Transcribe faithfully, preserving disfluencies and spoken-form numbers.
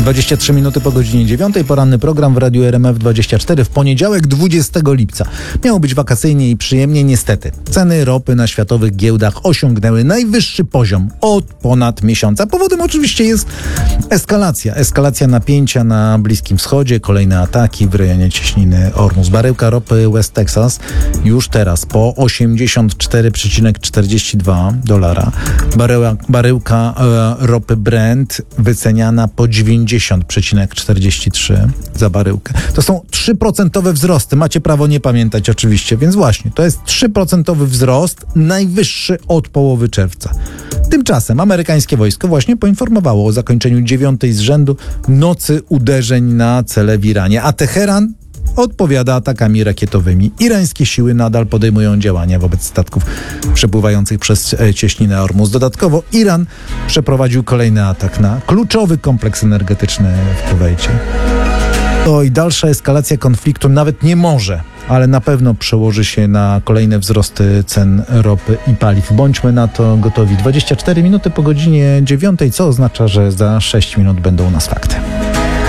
dwadzieścia trzy minuty po godzinie dziewiątej. Poranny program w Radiu R M F dwadzieścia cztery w poniedziałek dwudziestego lipca. Miało być wakacyjnie i przyjemnie, niestety. Ceny ropy na światowych giełdach osiągnęły najwyższy poziom od ponad miesiąca. Powodem oczywiście jest eskalacja. Eskalacja napięcia na Bliskim Wschodzie, kolejne ataki w rejonie cieśniny Ormus. Baryłka ropy West Texas już teraz po osiemdziesiąt cztery przecinek czterdzieści dwa dolara. Baryła, baryłka e, ropy Brent wyceniana po dziewięćdziesiąt przecinek czterdzieści trzy za baryłkę. To są trzy procent wzrosty. Macie prawo nie pamiętać oczywiście, więc właśnie, to jest trzy procent wzrost, najwyższy od połowy czerwca. Tymczasem amerykańskie wojsko właśnie poinformowało o zakończeniu dziewiątej z rzędu nocy uderzeń na cele w Iranie, a Teheran odpowiada atakami rakietowymi. Irańskie siły nadal podejmują działania wobec statków przepływających przez cieśninę Ormus. Dodatkowo Iran przeprowadził kolejny atak na kluczowy kompleks energetyczny w Kuwejcie. No i dalsza eskalacja konfliktu nawet nie może, ale na pewno przełoży się na kolejne wzrosty cen ropy i paliw. Bądźmy na to gotowi. dwadzieścia cztery minuty po godzinie dziewiątej, co oznacza, że za sześć minut będą u nas fakty.